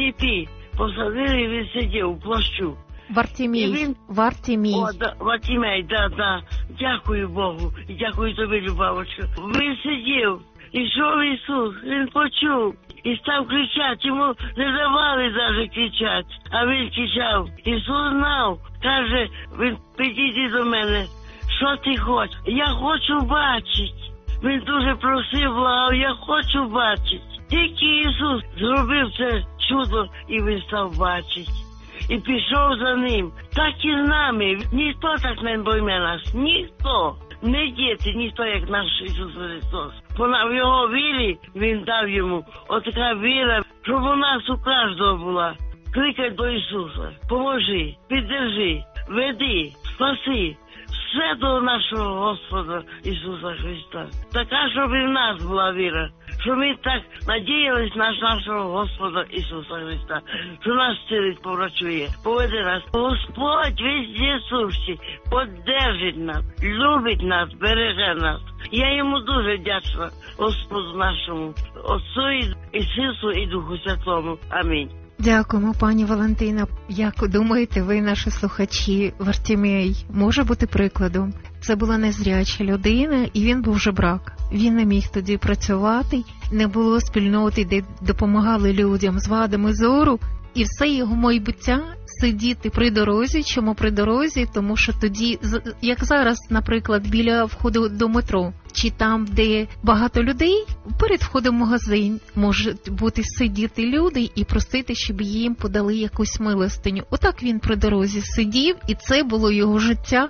ціпі посадили, і він сидів у плащу. Вартімій. Вартімей, да. Дякую Богу. І дякую тобі, Любавочко. Він сидів. Ішов Ісус, він почув. І став кричати. Йому не давали навіть кричати. А він кричав. Ісус знав. Каже, він, підійди до мене. Що ти хочеш? Я хочу бачити. Він дуже просив, благав, я хочу бачити. Тільки Ісус зробив це чудо, і він став бачити. І пішов за ним. Так і з нами. Ніхто так не пойме нас. Ніхто. Не діти, ніхто, як наш Ісус Христос. В його вірі він дав йому отака віра, щоб у нас у кожного була. Кликай до Ісуса. Поможи, піддержи, веди, спаси. Все до нашого Господа Ісуса Христа. Така, щоб і в нас була віра. Що ми так надіялись на нашого Господа Ісуса Христа. Що нас цілить, поврачує, поведе нас. Господь везде сущий, поддержить нас, любить нас, береже нас. Я йому дуже вдячна, Господу нашому, Отцу і Сину і Духу Святому. Амінь. Дякуємо, пані Валентина. Як думаєте ви, наші слухачі, Вартімей може бути прикладом? Це була незряча людина, і він був жебрак. Він не міг тоді працювати, не було спільноти, де допомагали людям з вадами зору, і все його майбуття сидіти при дорозі. Чому при дорозі? Тому що тоді, як зараз, наприклад, біля входу до метро, чи там, де багато людей, перед входом в магазин можуть бути сидіти люди і просити, щоб їм подали якусь милостиню. Отак він при дорозі сидів, і це було його життя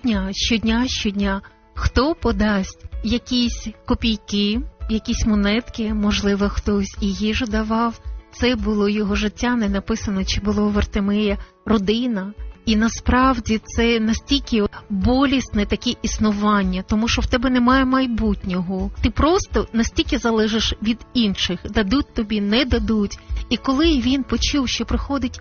щодня. Хто подасть якісь копійки, якісь монетки, можливо, хтось і їжу давав. Це було його життя, не написано, чи було у Вартимея родина. І насправді це настільки болісне таке існування, тому що в тебе немає майбутнього. Ти просто настільки залежиш від інших, дадуть тобі, не дадуть. І коли він почув, що приходить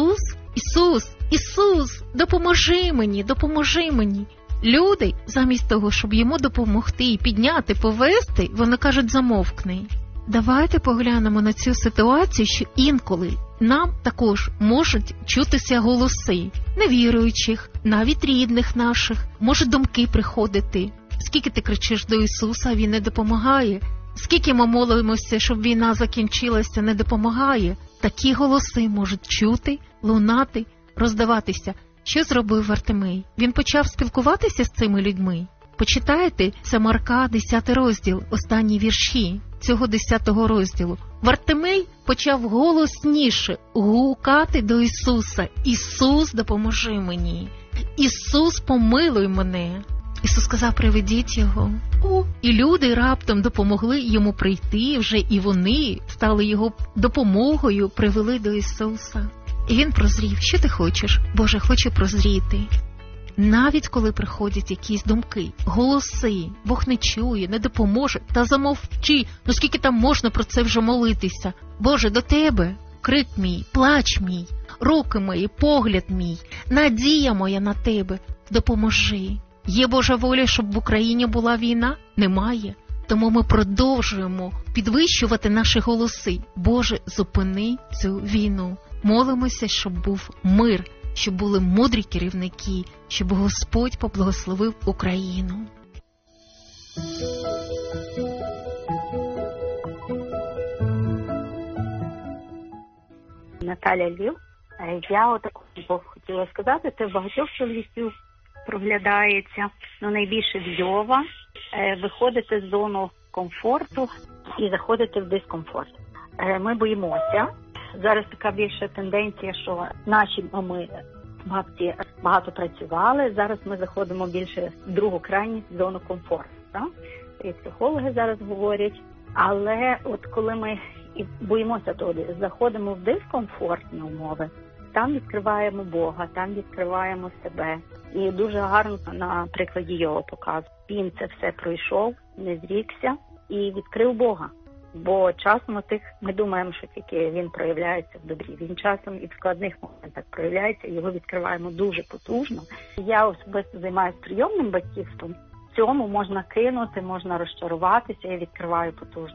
Ісус, допоможи мені. Люди, замість того, щоб йому допомогти, підняти, повести, вони кажуть, замовкни. Давайте поглянемо на цю ситуацію, що інколи нам також можуть чутися голоси невіруючих, навіть рідних наших, можуть думки приходити. Скільки ти кричиш до Ісуса, а Він не допомагає? Скільки ми молимося, щоб війна закінчилася, не допомагає? Такі голоси можуть чути, лунати, роздаватися. Що зробив Вартимей? Він почав спілкуватися з цими людьми. Почитайте, це Марка, 10 розділ, останні вірші цього 10 розділу. Вартимей почав голосніше гукати до Ісуса. Ісус, допоможи мені. Ісус, помилуй мене. Ісус сказав, приведіть його. І люди раптом допомогли йому прийти, вже і вони стали його допомогою, привели до Ісуса. І він прозрів. Що ти хочеш? Боже, хочу прозріти. Навіть коли приходять якісь думки, голоси, Бог не чує, не допоможе, та замовчи, скільки там можна про це вже молитися. Боже, до Тебе крик мій, плач мій, руки мої, погляд мій, надія моя на Тебе, допоможи. Є Божа воля, щоб в Україні була війна? Немає. Тому ми продовжуємо підвищувати наші голоси. Боже, зупини цю війну. Молимося, щоб був мир, щоб були мудрі керівники, щоб Господь поблагословив Україну. Наталя Львів. Я отаку хотіла сказати, це в багатьох чоловіків проглядається, найбільше в Львова, виходити з зону комфорту і заходити в дискомфорт. Ми боїмося. Зараз така більша тенденція, що наші мами, бабці багато працювали, зараз ми заходимо більше в другу крайність, в зону комфорту. Так? І психологи зараз говорять, але от коли ми і боїмося туди, заходимо в дискомфортні умови, там відкриваємо Бога, там відкриваємо себе. І дуже гарно на прикладі його показує. Він це все пройшов, не зрікся і відкрив Бога. Бо часом ми думаємо, що тільки він проявляється в добрі. Він часом і в складних моментах проявляється, його відкриваємо дуже потужно. Я особисто займаюся прийомним батьківством. В цьому можна кинути, можна розчаруватися, я відкриваю потужно.